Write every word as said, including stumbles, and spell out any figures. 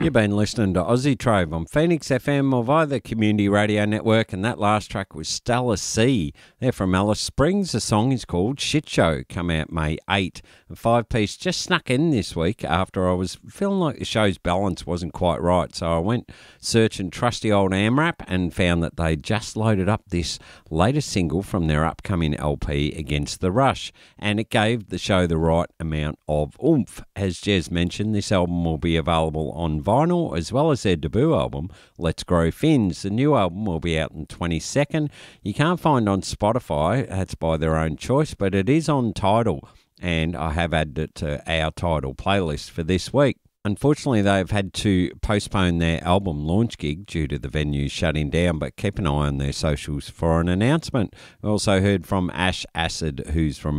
You've been listening to Aussie Trove on Phoenix F M or via the Community Radio Network, and that last track was Stella C. They're from Alice Springs. The song is called Shit Show, come out May eighth. A five-piece just snuck in this week after I was feeling like the show's balance wasn't quite right, so I went searching trusty old AMRAP and found that they just loaded up this latest single from their upcoming L P, Against the Rush, and it gave the show the right amount of oomph. As Jez mentioned, this album will be available on vinyl as well as their debut album, Let's Grow Fins. The new album will be out on the twenty-second. You can't find it on Spotify, that's by their own choice, but it is on Tidal, and I have added it to our Tidal playlist for this week. Unfortunately, they've had to postpone their album launch gig due to the venue shutting down, but keep an eye on their socials for an announcement. We also heard from Ash Acid, who's from